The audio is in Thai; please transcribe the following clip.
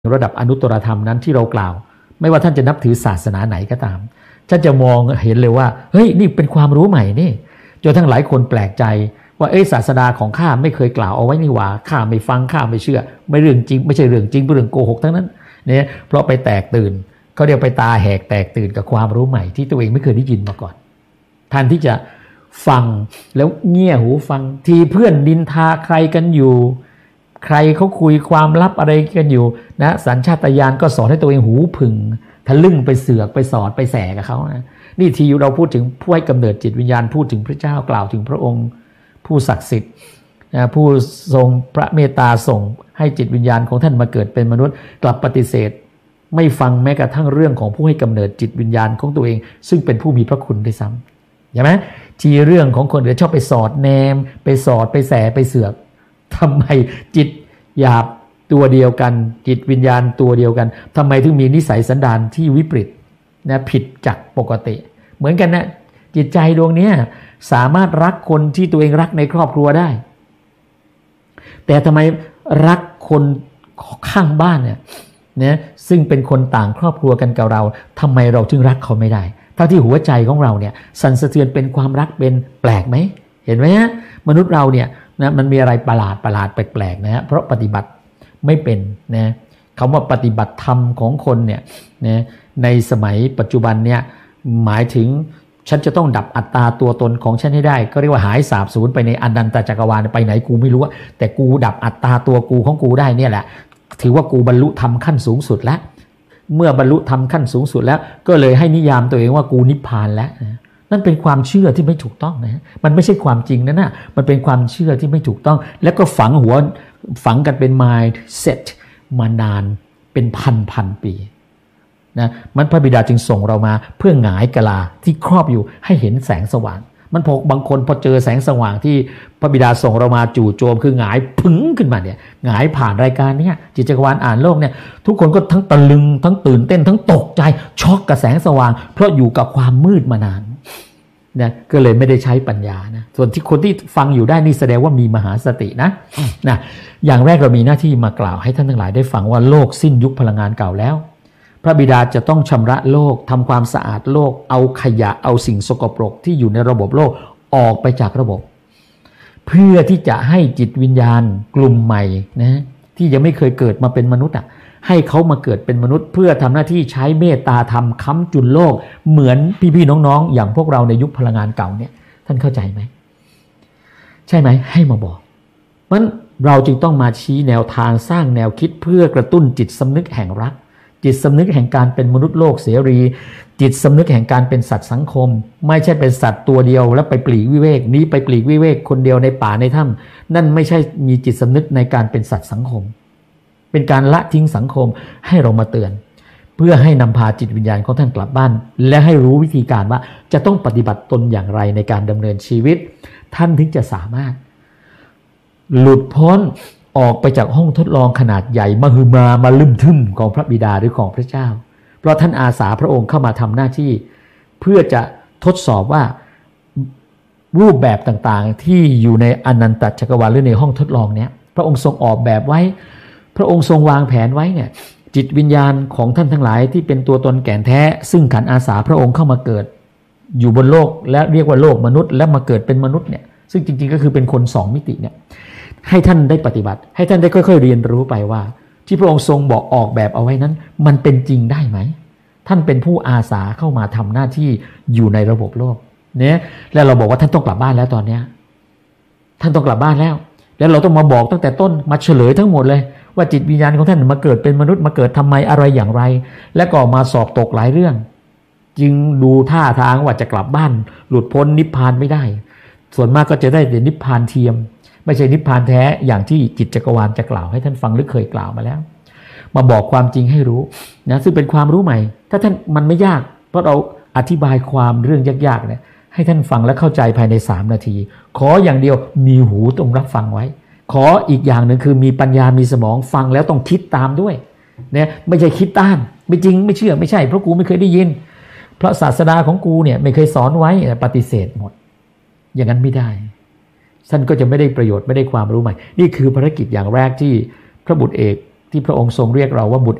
ระดับอนุตตรธรรมนั้นที่เรากล่าวไม่ว่าท่านจะนับถือศาสนาไหนก็ตามท่านจะมองเห็นเลยว่าเฮ้ยนี่เป็นความรู้ใหม่นี่จนทั้งหลายคนแปลกใจว่าศาสดาของข้าไม่เคยกล่าวเอาไว้นี่หว่าข้าไม่ฟังข้าไม่เชื่อไม่เรื่องจริงไม่ใช่เรื่องจริงเป็นเรื่องโกหกทั้งนั้นเนี่ยเพราะไปแตกตื่นเขาเรียกไปตาแหกแตกตื่นกับความรู้ใหม่ที่ตัวเองไม่เคยได้ยินมาก่อนท่านที่จะฟังแล้วเงี่ยหูฟังทีเพื่อนดินทาใครกันอยู่ใครเขาคุยความลับอะไรกันอยู่นะสัญชาตญาณก็สอนให้ตัวเองหูผึ่งทะลึ่งไปเสือกไปสอดไปแสกับเขานะนี่ทีเราพูดถึงผู้ให้กำเนิดจิตวิญญาณพูดถึงพระเจ้ากล่าวถึงพระองค์ผู้ศักดิ์สิทธิ์นะผู้ทรงพระเมตตาส่งให้จิตวิญญาณของท่านมาเกิดเป็นมนุษย์กลับปฏิเสธไม่ฟังแม้กระทั่งเรื่องของผู้ให้กำเนิดจิตวิญญาณของตัวเองซึ่งเป็นผู้มีพระคุณด้วยซ้ำใช่ไหมทีเรื่องของคนอื่นชอบไปสอดแนมไปสอดไปแสไปเสือกทำไมจิตหยาบตัวเดียวกันจิตวิญญาณตัวเดียวกันทำไมถึงมีนิสัยสันดานที่วิปริตนะผิดจากปกติเหมือนกันนะจิตใจดวงนี้สามารถรักคนที่ตัวเองรักในครอบครัวได้แต่ทำไมรักคนข้างบ้านเนี่ยซึ่งเป็นคนต่างครอบครัวกันกับเราทำไมเราถึงรักเขาไม่ได้เท่าที่หัวใจของเราเนี่ยสั่นสะเทือนเป็นความรักเป็นแปลกไหมเห็นไหมฮะมนุษย์เราเนี่ยนะมันมีอะไรประหลาดแปลกๆนะฮะเพราะปฏิบัติไม่เป็นนะคำว่าปฏิบัติธรรมของคนเนี่ยนะในสมัยปัจจุบันเนี่ยหมายถึงฉันจะต้องดับอัตตาตัวตนของฉันให้ได้ก็เรียกว่าหายสาบสูญไปในอนันตจักรวาลไปไหนกูไม่รู้แต่กูดับอัตตาตัวกูของกูได้เนี่ยแหละถือว่ากูบรรลุธรรมขั้นสูงสุดแล้วเมื่อบรรลุธรรมขั้นสูงสุดแล้วก็เลยให้นิยามตัวเองว่ากูนิพพานแล้วนั่นเป็นความเชื่อที่ไม่ถูกต้องนะมันไม่ใช่ความจริงนะมันเป็นความเชื่อที่ไม่ถูกต้องแล้วก็ฝังกันเป็น mindset มานานเป็นพันปีนะมันพระบิดาจึงส่งเรามาเพื่อหงายกะลาที่ครอบอยู่ให้เห็นแสงสว่างมันพอบางคนพอเจอแสงสว่างที่พระบิดาส่งเรามาจู่โจมคือหงายพึ้งขึ้นมาเนี่ยหงายผ่านรายการนี้จิตจักรวาลอ่านโลกเนี่ยทุกคนก็ทั้งตะลึงทั้งตื่นเต้นทั้งตกใจช็อกกับแสงสว่างเพราะอยู่กับความมืดมานานนะก็เลยไม่ได้ใช้ปัญญานะส่วนที่คนที่ฟังอยู่ได้นี่แสดงว่ามีมหาสตินะอย่างแรกเรามีหน้าที่มากล่าวให้ท่านทั้งหลายได้ฟังว่าโลกสิ้นยุคพลังงานเก่าแล้วพระบิดาจะต้องชำระโลกทำความสะอาดโลกเอาขยะเอาสิ่งสกปรกที่อยู่ในระบบโลกออกไปจากระบบเพื่อที่จะให้จิตวิญญาณกลุ่มใหม่นะที่ยังไม่เคยเกิดมาเป็นมนุษย์ให้เขามาเกิดเป็นมนุษย์เพื่อทำหน้าที่ใช้เมตตาธรรมค้ำจุนโลกเหมือนพี่ๆน้องๆอย่างพวกเราในยุคพลังงานเก่าเนี่ยท่านเข้าใจไหมใช่ไหมให้มาบอกมันเราจึงต้องมาชี้แนวทางสร้างแนวคิดเพื่อกระตุ้นจิตสำนึกแห่งรักจิตสำนึกแห่งการเป็นมนุษย์โลกเสรีจิตสำนึกแห่งการเป็นสัตว์สังคมไม่ใช่เป็นสัตว์ตัวเดียวแล้วไปปลีกวิเวกนี้ไปปลีกวิเวกคนเดียวในป่าในถ้ำนั่นไม่ใช่มีจิตสำนึกในการเป็นสัตว์สังคมเป็นการละทิ้งสังคมให้เรามาเตือนเพื่อให้นำพาจิตวิญญาณของท่านกลับบ้านและให้รู้วิธีการว่าจะต้องปฏิบัติตนอย่างไรในการดำเนินชีวิตท่านถึงจะสามารถหลุดพ้นออกไปจากห้องทดลองขนาดใหญ่มหึมาลึมทึมของพระบิดาหรือของพระเจ้าเพราะท่านอาสาพระองค์เข้ามาทำหน้าที่เพื่อจะทดสอบว่ารูปแบบต่างๆที่อยู่ในอนันตจักรวาลหรือในห้องทดลองเนี้ยพระองค์ทรงออกแบบไว้พระองค์ทรงวางแผนไว้เนี่ยจิตวิญญาณของท่านทั้งหลายที่เป็นตัวตนแก่นแท้ซึ่งขันอาสาพระองค์เข้ามาเกิดอยู่บนโลกและเรียกว่าโลกมนุษย์และมาเกิดเป็นมนุษย์เนี่ยซึ่งจริงๆก็คือเป็นคน2มิติเนี่ยให้ท่านได้ปฏิบัติให้ท่านได้ค่อยๆเรียนรู้ไปว่าที่พระองค์ทรงบอกออกแบบเอาไว้นั้นมันเป็นจริงได้ไหมท่านเป็นผู้อาสาเข้ามาทำหน้าที่อยู่ในระบบโลกเนี่ยแล้วเราบอกว่าท่านต้องกลับบ้านแล้วตอนนี้ท่านต้องกลับบ้านแล้วเราต้องมาบอกตั้งแต่ต้นมาเฉลยทั้งหมดเลยว่าจิตวิญญาณของท่านมาเกิดเป็นมนุษย์มาเกิดทำไมอะไรอย่างไรและก็มาสอบตกหลายเรื่องจึงดูท่าทางว่าจะกลับบ้านหลุดพ้นนิพพานไม่ได้ส่วนมากก็จะได้แต่นิพพานเทียมไม่ใช่นิพพานแท้อย่างที่จิตจักรวาลจะกล่าวให้ท่านฟังหรือเคยกล่าวมาแล้วมาบอกความจริงให้รู้นะซึ่งเป็นความรู้ใหม่ถ้าท่านมันไม่ยากเพราะเราอธิบายความเรื่องยากๆเนี่ยให้ท่านฟังและเข้าใจภายใน3นาทีขออย่างเดียวมีหูต้องรับฟังไว้ขออีกอย่างหนึ่งคือมีปัญญามีสมองฟังแล้วต้องคิดตามด้วยเนี่ยไม่ใช่คิดต้านไม่จริงไม่เชื่อไม่ใช่เพราะกูไม่เคยได้ยินเพราะศาสดาของกูเนี่ยไม่เคยสอนไว้ปฏิเสธหมดอย่างนั้นไม่ได้ท่านก็จะไม่ได้ประโยชน์ไม่ได้ความรู้ใหม่นี่คือภารกิจอย่างแรกที่พระบุตรเอกที่พระองค์ทรงเรียกเราว่าบุตร